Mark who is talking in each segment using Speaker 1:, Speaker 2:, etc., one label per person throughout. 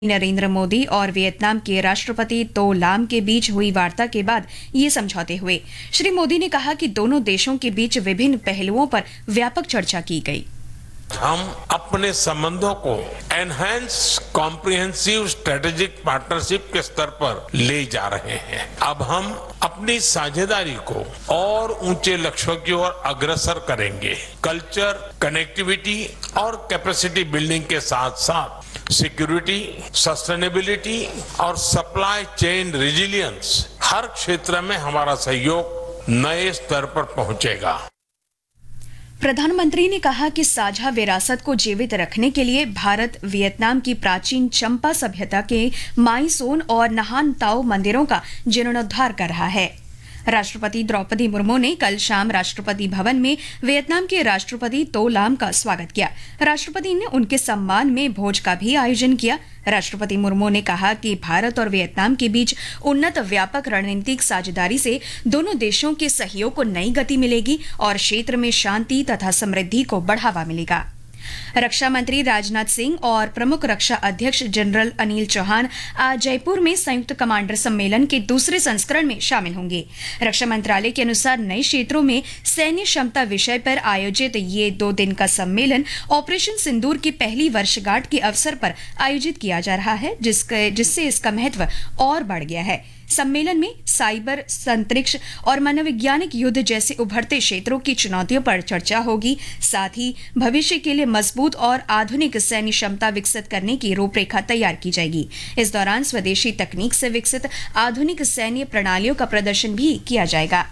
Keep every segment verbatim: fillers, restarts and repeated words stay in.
Speaker 1: नरेंद्र मोदी और वियतनाम के राष्ट्रपति तो लाम के बीच हुई वार्ता के बाद ये समझौते हुए। श्री मोदी ने कहा कि दोनों देशों के बीच विभिन्न पहलुओं पर व्यापक चर्चा की गई।
Speaker 2: हम अपने संबंधों को एनहांस कॉम्प्रिहेंसिव स्ट्रेटेजिक पार्टनरशिप के स्तर पर ले जा रहे हैं। अब हम अपनी साझेदारी को और ऊंचे लक्ष्यों की ओर अग्रसर करेंगे। कल्चर, कनेक्टिविटी और कैपेसिटी बिल्डिंग के साथ साथ सिक्योरिटी, सस्टेनेबिलिटी और सप्लाई चेन रेजिलियंस हर क्षेत्र में हमारा सहयोग नए स्तर पर पहुंचेगा।
Speaker 1: प्रधानमंत्री ने कहा कि साझा विरासत को जीवित रखने के लिए भारत वियतनाम की प्राचीन चंपा सभ्यता के माई सोन और नहान ताओ मंदिरों का जीर्णोद्धार कर रहा है। राष्ट्रपति द्रौपदी मुर्मू ने कल शाम राष्ट्रपति भवन में वियतनाम के राष्ट्रपति तो लाम का स्वागत किया। राष्ट्रपति ने उनके सम्मान में भोज का भी आयोजन किया। राष्ट्रपति मुर्मू ने कहा कि भारत और वियतनाम के बीच उन्नत व्यापक रणनीतिक साझेदारी से दोनों देशों के सहयोग को नई गति मिलेगी और क्षेत्र में शांति तथा समृद्धि को बढ़ावा मिलेगा। रक्षा मंत्री राजनाथ सिंह और प्रमुख रक्षा अध्यक्ष जनरल अनिल चौहान आज जयपुर में संयुक्त कमांडर सम्मेलन के दूसरे संस्करण में शामिल होंगे। रक्षा मंत्रालय के अनुसार नए क्षेत्रों में सैन्य क्षमता विषय पर आयोजित ये दो दिन का सम्मेलन ऑपरेशन सिंदूर की पहली वर्षगांठ के अवसर पर आयोजित किया जा रहा है, जिसके जिससे इसका महत्व और बढ़ गया है। सम्मेलन में साइबर, अंतरिक्ष और मनोवैज्ञानिक युद्ध जैसे उभरते क्षेत्रों की चुनौतियों पर चर्चा होगी। साथ ही भविष्य के लिए मजबूत और आधुनिक सैन्य क्षमता विकसित करने की रूपरेखा तैयार की जाएगी। इस दौरान स्वदेशी तकनीक से विकसित आधुनिक सैन्य प्रणालियों का प्रदर्शन भी किया जाएगा।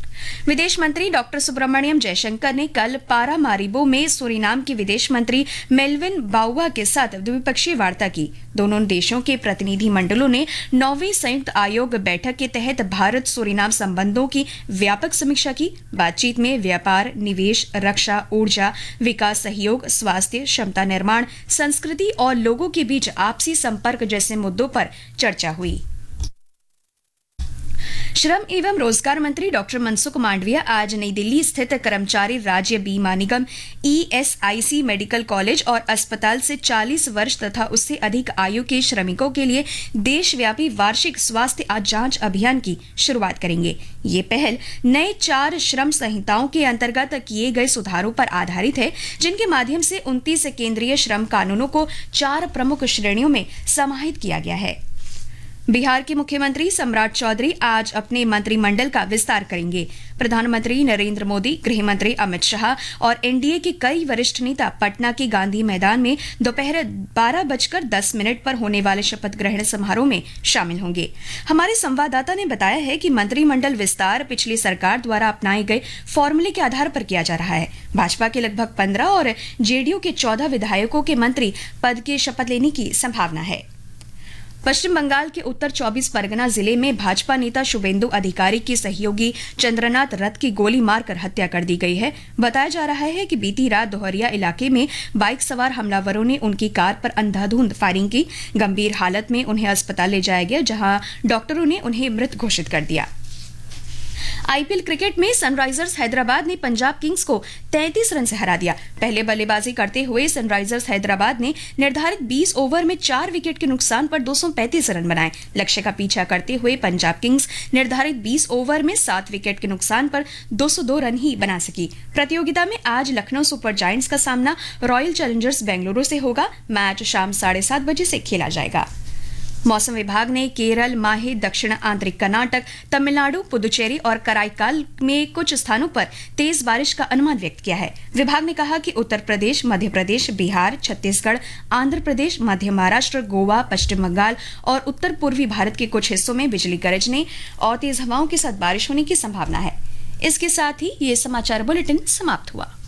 Speaker 1: विदेश मंत्री डॉक्टर सुब्रमण्यम जयशंकर ने कल पारामारिबो में सूरीनाम के विदेश मंत्री मेल्विन बाउवा के साथ द्विपक्षीय वार्ता की। दोनों देशों के प्रतिनिधि मंडलों ने नौवीं संयुक्त आयोग बैठक के तहत भारत सूरीनाम संबंधों की व्यापक समीक्षा की। बातचीत में व्यापार, निवेश, रक्षा, ऊर्जा, विकास सहयोग, स्वास्थ्य, क्षमता निर्माण, संस्कृति और लोगों के बीच आपसी संपर्क जैसे मुद्दों पर चर्चा हुई। श्रम एवं रोजगार मंत्री डॉक्टर मनसुख मांडविया आज नई दिल्ली स्थित कर्मचारी राज्य बीमा निगम ईएसआईसी मेडिकल कॉलेज और अस्पताल से चालीस वर्ष तथा उससे अधिक आयु के श्रमिकों के लिए देशव्यापी वार्षिक स्वास्थ्य जांच अभियान की शुरुआत करेंगे। ये पहल नए चार श्रम संहिताओं के अंतर्गत किए गए सुधारों पर आधारित है, जिनके माध्यम से उनतीस केंद्रीय श्रम कानूनों को चार प्रमुख श्रेणियों में समाहित किया गया है। बिहार के मुख्यमंत्री सम्राट चौधरी आज अपने मंत्रिमंडल का विस्तार करेंगे। प्रधानमंत्री नरेंद्र मोदी, गृह मंत्री अमित शाह और एनडीए के कई वरिष्ठ नेता पटना के गांधी मैदान में दोपहर बारह बजकर दस मिनट पर होने वाले शपथ ग्रहण समारोह में शामिल होंगे। हमारे संवाददाता ने बताया है कि मंत्रिमंडल विस्तार पिछली सरकार द्वारा अपनाए गए फॉर्मूले के आधार पर किया जा रहा है। भाजपा के लगभग पंद्रह और जेडीयू के चौदह विधायकों के मंत्री पद के शपथ लेने की संभावना है। पश्चिम बंगाल के उत्तर चौबीस परगना जिले में भाजपा नेता शुभेंदु अधिकारी की सहयोगी चंद्रनाथ रथ की गोली मारकर हत्या कर दी गई है। बताया जा रहा है कि बीती रात दोहरिया इलाके में बाइक सवार हमलावरों ने उनकी कार पर अंधाधुंध फायरिंग की। गंभीर हालत में उन्हें अस्पताल ले जाया गया, जहां डॉक्टरों ने उन्हें मृत घोषित कर दिया। आईपीएल क्रिकेट में सनराइजर्स हैदराबाद ने पंजाब किंग्स को तैंतीस रन से हरा दिया। पहले बल्लेबाजी करते हुए सनराइजर्स हैदराबाद ने निर्धारित बीस ओवर में चार विकेट के नुकसान पर दो सौ पैंतीस रन बनाए। लक्ष्य का पीछा करते हुए पंजाब किंग्स निर्धारित बीस ओवर में सात विकेट के नुकसान पर दो सौ दो रन ही बना सकी। प्रतियोगिता में आज लखनऊ सुपर जायंट्स का सामना रॉयल चैलेंजर्स बेंगलुरु से होगा। मैच शाम साढ़े सात बजे से खेला जाएगा। मौसम विभाग ने केरल, माहे, दक्षिण आंतरिक कर्नाटक, तमिलनाडु, पुदुचेरी और कराईकाल में कुछ स्थानों पर तेज बारिश का अनुमान व्यक्त किया है। विभाग ने कहा कि उत्तर प्रदेश, मध्य प्रदेश, बिहार, छत्तीसगढ़, आंध्र प्रदेश, मध्य महाराष्ट्र, गोवा, पश्चिम बंगाल और उत्तर पूर्वी भारत के कुछ हिस्सों में बिजली गरजने और तेज हवाओं के साथ बारिश होने की संभावना है। इसके साथ ही ये समाचार बुलेटिन समाप्त हुआ।